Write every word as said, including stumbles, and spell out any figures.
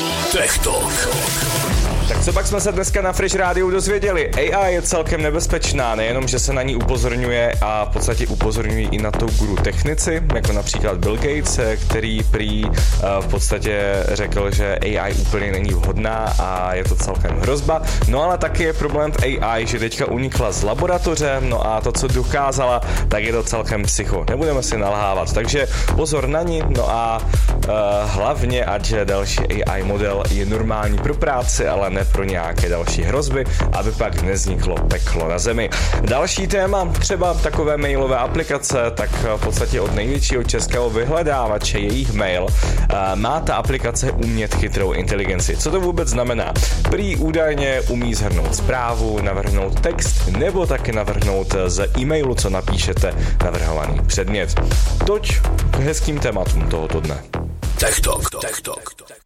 Tech Talk. Tak co pak jsme se dneska na Fresh Rádiu dozvěděli? A I je celkem nebezpečná, nejenom, že se na ní upozorňuje a v podstatě upozorňují i na to guru technici, jako například Bill Gates, který prý v podstatě řekl, že A I úplně není vhodná a je to celkem hrozba. No ale taky je problém v A I, že teďka unikla z laboratoře, no a to, co dokázala, tak je to celkem psycho. Nebudeme si nalhávat, takže pozor na ní, no a uh, hlavně, ať další A I model je normální pro práci, ale ne pro nějaké další hrozby, aby pak nevzniklo peklo na zemi. Další téma, třeba takové mailové aplikace, tak v podstatě od největšího českého vyhledávače jejich mail má ta aplikace umět chytrou inteligenci. Co to vůbec znamená? Prý údajně umí shrnout zprávu, navrhnout text nebo taky navrhnout z e-mailu, co napíšete, navrhovaný předmět. Toť k hezkým tématům tohoto dne. Tech Talk. Tech Talk.